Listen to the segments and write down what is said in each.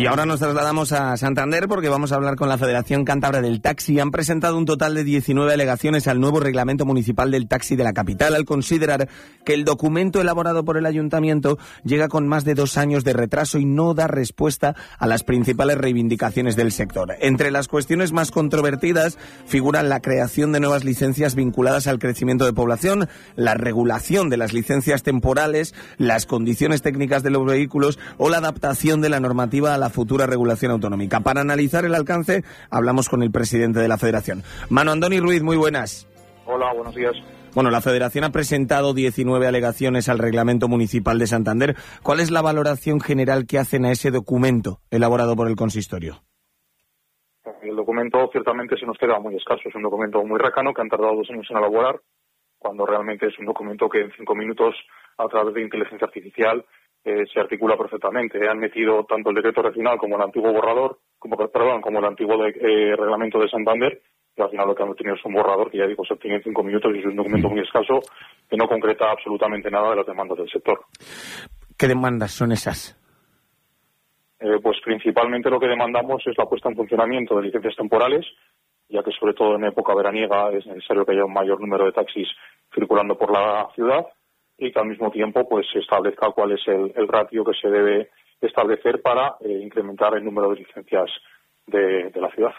Y ahora nos trasladamos a Santander porque vamos a hablar con la Federación Cántabra del Taxi. Han presentado un total de 19 alegaciones al nuevo reglamento municipal del taxi de la capital al considerar que el documento elaborado por el ayuntamiento llega con más de 2 años de retraso y no da respuesta a las principales reivindicaciones del sector. Entre las cuestiones más controvertidas figuran la creación de nuevas licencias vinculadas al crecimiento de población, la regulación de las licencias temporales, las condiciones técnicas de los vehículos o la adaptación de la normativa a la futura regulación autonómica. Para analizar el alcance, hablamos con el presidente de la Federación. Mano Andoni Ruiz, muy buenas. Hola, buenos días. Bueno, la Federación ha presentado 19 alegaciones al Reglamento Municipal de Santander. ¿Cuál es la valoración general que hacen a ese documento elaborado por el consistorio? El documento ciertamente se nos queda muy escaso. Es un documento muy rácano que han tardado 2 años en elaborar, cuando realmente es un documento que en 5 minutos, a través de inteligencia artificial, se articula perfectamente. Han metido tanto el decreto regional como el antiguo borrador, como el antiguo reglamento de Santander, y al final lo que han obtenido es un borrador que, ya digo, se obtiene en 5 minutos y es un documento muy escaso que no concreta absolutamente nada de las demandas del sector. ¿Qué demandas son esas? Pues principalmente lo que demandamos es la puesta en funcionamiento de licencias temporales, ya que sobre todo en época veraniega es necesario que haya un mayor número de taxis circulando por la ciudad, y que al mismo tiempo pues se establezca cuál es el ratio que se debe establecer para incrementar el número de licencias de la ciudad.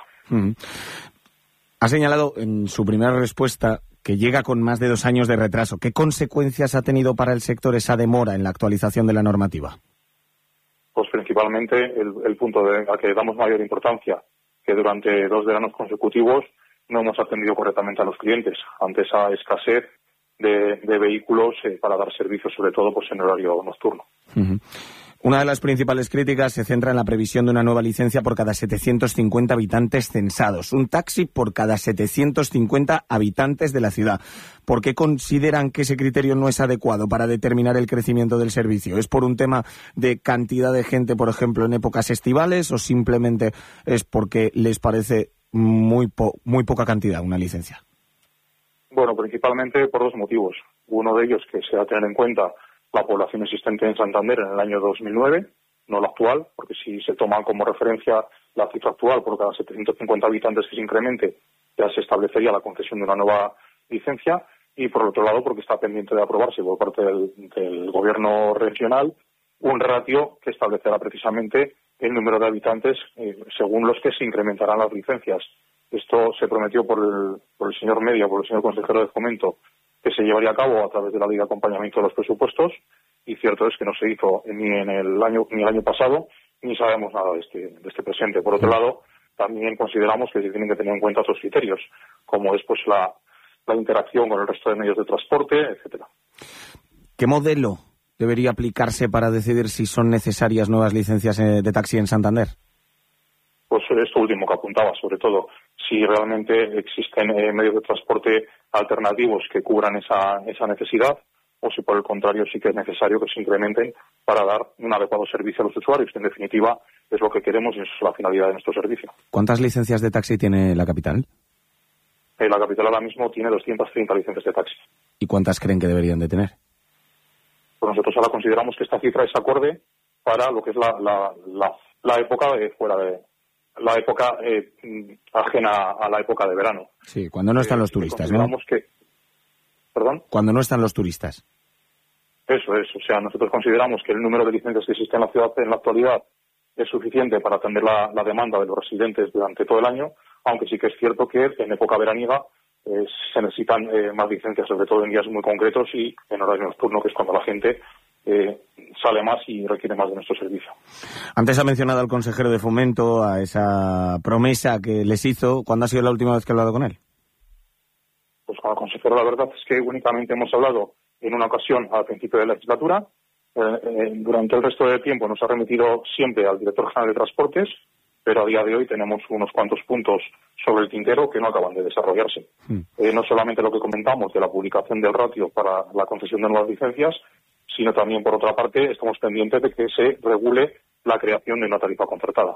Ha señalado en su primera respuesta que llega con más de 2 años de retraso. ¿Qué consecuencias ha tenido para el sector esa demora en la actualización de la normativa? Pues principalmente el punto al que damos mayor importancia, que durante 2 veranos consecutivos no hemos atendido correctamente a los clientes ante esa escasez de vehículos para dar servicio, sobre todo pues en horario nocturno. Una de las principales críticas se centra en la previsión de una nueva licencia por cada 750 habitantes censados. Un taxi por cada 750 habitantes de la ciudad. ¿Por qué consideran que ese criterio no es adecuado para determinar el crecimiento del servicio? ¿Es por un tema de cantidad de gente, por ejemplo, en épocas estivales, o simplemente es porque les parece muy poca cantidad una licencia? Bueno, principalmente por 2 motivos. Uno de ellos, que se va a tener en cuenta la población existente en Santander en el año 2009, no la actual, porque si se toma como referencia la cifra actual por cada 750 habitantes que se incremente, ya se establecería la concesión de una nueva licencia. Y por otro lado, porque está pendiente de aprobarse por parte del gobierno regional un ratio que establecerá precisamente el número de habitantes según los que se incrementarán las licencias. Esto se prometió por el señor Media, por el señor consejero de Fomento, que se llevaría a cabo a través de la ley de acompañamiento de los presupuestos, y cierto es que no se hizo ni el año pasado, ni sabemos nada de este presente. Por otro lado, también consideramos que se tienen que tener en cuenta otros criterios, como es pues la interacción con el resto de medios de transporte, etcétera. ¿Qué modelo debería aplicarse para decidir si son necesarias nuevas licencias de taxi en Santander? Pues esto último que apuntaba, sobre todo, si realmente existen medios de transporte alternativos que cubran esa necesidad, o si por el contrario sí que es necesario que se incrementen para dar un adecuado servicio a los usuarios, que en definitiva es lo que queremos y es la finalidad de nuestro servicio. ¿Cuántas licencias de taxi tiene la capital? La capital ahora mismo tiene 230 licencias de taxi. ¿Y cuántas creen que deberían de tener? Pues nosotros ahora consideramos que esta cifra es acorde para lo que es la época la época ajena a la época de verano. Sí, cuando no están los turistas, ¿no? ¿Perdón? Cuando no están los turistas. Eso es, o sea, nosotros consideramos que el número de licencias que existe en la ciudad en la actualidad es suficiente para atender la demanda de los residentes durante todo el año, aunque sí que es cierto que en época veraniega se necesitan más licencias, sobre todo en días muy concretos y en horario nocturno, que es cuando la gente sale más y requiere más de nuestro servicio. Antes ha mencionado al consejero de Fomento a esa promesa que les hizo. ¿Cuándo ha sido la última vez que ha hablado con él? Pues con el consejero la verdad es que únicamente hemos hablado en una ocasión al principio de la legislatura. Durante el resto del tiempo nos ha remitido siempre al director general de Transportes, pero a día de hoy tenemos unos cuantos puntos sobre el tintero que no acaban de desarrollarse. No solamente lo que comentamos de la publicación del ratio para la concesión de nuevas licencias, sino también, por otra parte, estamos pendientes de que se regule la creación de una tarifa concertada.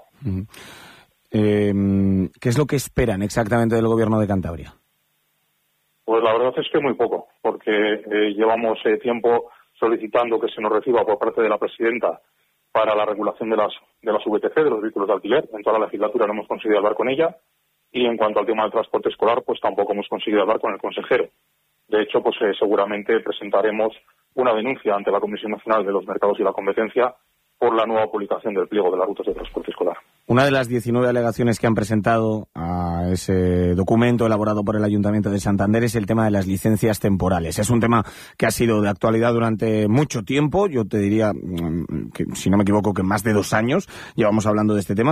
¿Qué es lo que esperan exactamente del Gobierno de Cantabria? Pues la verdad es que muy poco, porque llevamos tiempo solicitando que se nos reciba por parte de la presidenta para la regulación de las VTC, de los vehículos de alquiler. En toda la legislatura no hemos conseguido hablar con ella. Y en cuanto al tema del transporte escolar, pues tampoco hemos conseguido hablar con el consejero. De hecho, pues seguramente presentaremos una denuncia ante la Comisión Nacional de los Mercados y la Competencia por la nueva publicación del pliego de las rutas de transporte escolar. Una de las 19 alegaciones que han presentado a ese documento elaborado por el Ayuntamiento de Santander es el tema de las licencias temporales. Es un tema que ha sido de actualidad durante mucho tiempo. Yo te diría, que, si no me equivoco, que más de 2 años llevamos hablando de este tema.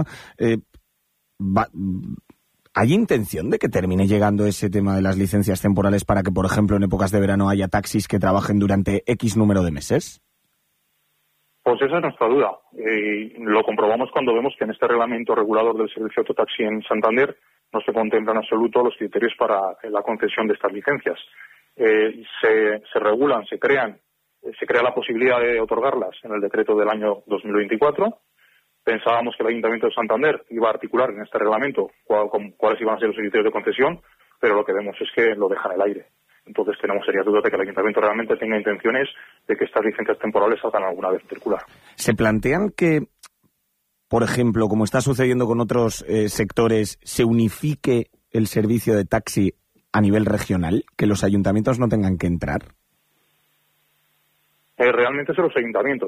¿Hay intención de que termine llegando ese tema de las licencias temporales para que, por ejemplo, en épocas de verano haya taxis que trabajen durante X número de meses? Pues esa es nuestra duda. Lo comprobamos cuando vemos que en este reglamento regulador del servicio de autotaxi en Santander no se contemplan en absoluto los criterios para la concesión de estas licencias. Se regulan, se crea la posibilidad de otorgarlas en el decreto del año 2024. Pensábamos que el Ayuntamiento de Santander iba a articular en este reglamento cuáles iban a ser los criterios de concesión, pero lo que vemos es que lo dejan en el aire. Entonces tenemos serias dudas de que el Ayuntamiento realmente tenga intenciones de que estas licencias temporales salgan alguna vez circular. ¿Se plantean que, por ejemplo, como está sucediendo con otros sectores, se unifique el servicio de taxi a nivel regional, que los ayuntamientos no tengan que entrar? Realmente son los ayuntamientos